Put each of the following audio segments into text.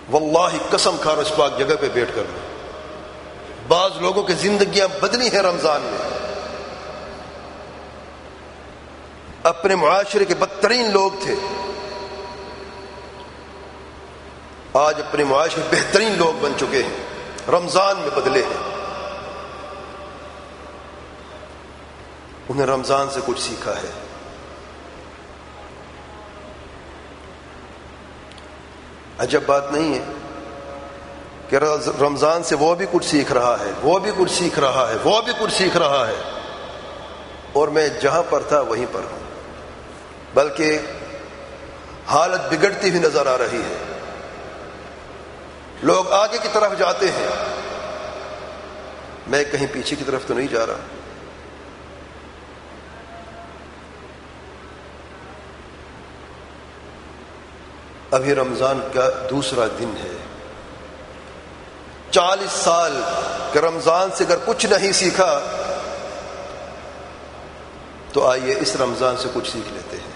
واللہ قسم کھا اس پاک جگہ پہ بیٹھ کر بعض لوگوں کی زندگیاں بدلی ہیں رمضان میں. اپنے معاشرے کے بدترین لوگ تھے، آج اپنے معاشرے بہترین لوگ بن چکے ہیں، رمضان میں بدلے ہیں. انہیں رمضان سے کچھ سیکھا ہے. عجب بات نہیں ہے کہ رمضان سے وہ بھی کچھ سیکھ رہا ہے، وہ بھی کچھ سیکھ رہا ہے، وہ بھی کچھ سیکھ رہا ہے، اور میں جہاں پر تھا وہیں پر ہوں، بلکہ حالت بگڑتی ہوئی نظر آ رہی ہے. لوگ آگے کی طرف جاتے ہیں، میں کہیں پیچھے کی طرف تو نہیں جا رہا. ابھی رمضان کا دوسرا دن ہے. 40 سال کہ رمضان سے اگر کچھ نہیں سیکھا تو آئیے اس رمضان سے کچھ سیکھ لیتے ہیں.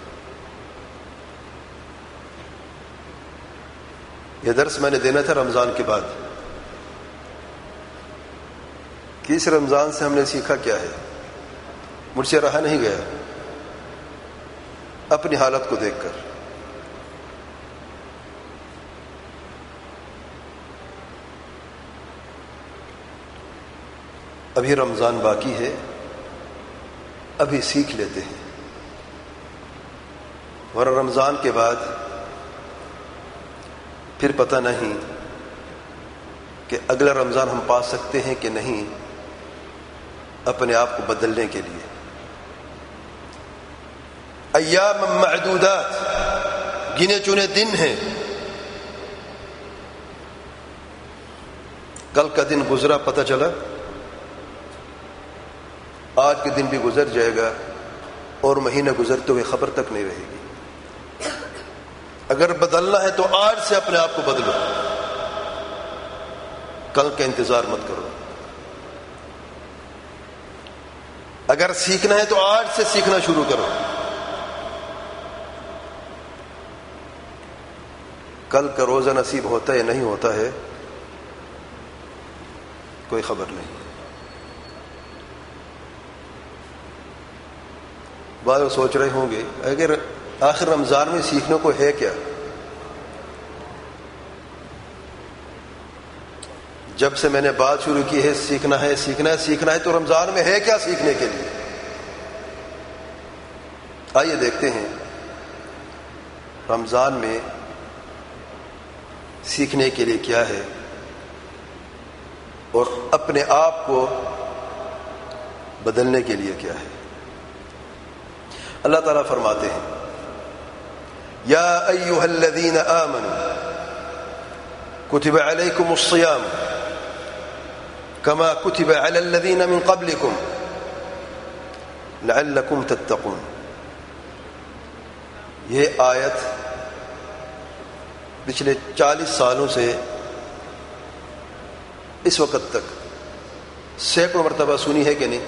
یہ درس میں نے دینا تھا رمضان کے بعد کہ اس رمضان سے ہم نے سیکھا کیا ہے. مجھ سے رہا نہیں گیا اپنی حالت کو دیکھ کر. ابھی رمضان باقی ہے، ابھی سیکھ لیتے ہیں، اور رمضان کے بعد پھر پتہ نہیں کہ اگلا رمضان ہم پا سکتے ہیں کہ نہیں. اپنے آپ کو بدلنے کے لیے ایام معدودات، گنے چنے دن ہیں. کل کا دن گزرا پتہ چلا، آج کے دن بھی گزر جائے گا اور مہینہ گزرتے ہوئے خبر تک نہیں رہے گی. اگر بدلنا ہے تو آج سے اپنے آپ کو بدلو، کل کا انتظار مت کرو. اگر سیکھنا ہے تو آج سے سیکھنا شروع کرو. کل کا روزہ نصیب ہوتا ہے یا نہیں ہوتا ہے کوئی خبر نہیں. بعض لوگ سوچ رہے ہوں گے اگر آخر رمضان میں سیکھنے کو ہے کیا؟ جب سے میں نے بات شروع کی ہے سیکھنا ہے سیکھنا ہے سیکھنا ہے، تو رمضان میں ہے کیا سیکھنے کے لیے؟ آئیے دیکھتے ہیں رمضان میں سیکھنے کے لیے کیا ہے اور اپنے آپ کو بدلنے کے لیے کیا ہے. اللہ تعالیٰ فرماتے ہیں یا ایھا الذین آمنوا کتب علیکم الصیام کما کتب علی الذین من قبلکم لعلکم تتقون. یہ آیت پچھلے 40 سالوں سے اس وقت تک سینکڑوں مرتبہ سنی ہے کہ نہیں؟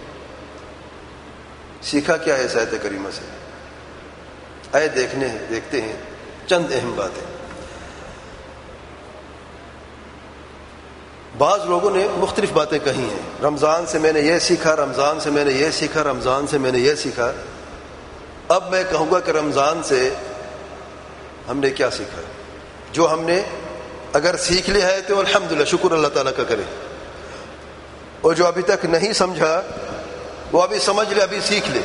سیکھا کیا ہے اس آیت کریمہ سے؟ آئے دیکھتے ہیں چند اہم باتیں. بعض لوگوں نے مختلف باتیں کہی ہیں. رمضان سے میں نے یہ سیکھا، رمضان سے میں نے یہ سیکھا، رمضان سے میں نے یہ سیکھا. اب میں کہوں گا کہ رمضان سے ہم نے کیا سیکھا. جو ہم نے اگر سیکھ لیا ہے تو الحمدللہ شکر اللہ تعالیٰ کا کرے، اور جو ابھی تک نہیں سمجھا وہ ابھی سمجھ لے، ابھی سیکھ لے.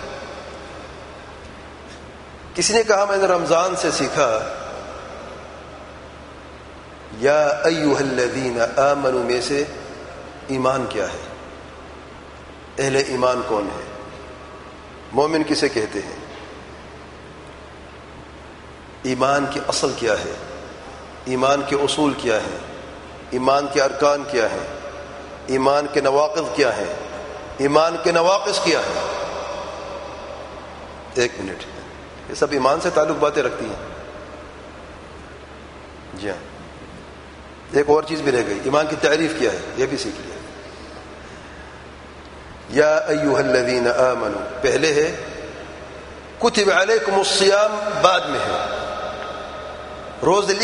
کسی نے کہا میں نے رمضان سے سیکھا یا ایھا الذین آمنوا میں سے ایمان کیا ہے، اہل ایمان کون ہے، مومن کسے کہتے ہیں، ایمان کی اصل کیا ہے، ایمان کے اصول کیا ہیں، ایمان کے ارکان کیا ہیں، ایمان کے نواقض کیا ہیں، ایمان کے نواقص کیا ہے. ایک منٹ، یہ سب ایمان سے تعلق باتیں رکھتی ہیں. جی ہاں، ایک اور چیز بھی رہ گئی، ایمان کی تعریف کیا ہے، یہ بھی سیکھ لیا. یا ایھا الذین آمنوا پہلے ہے، کتب علیکم الصیام بعد میں ہے. روزے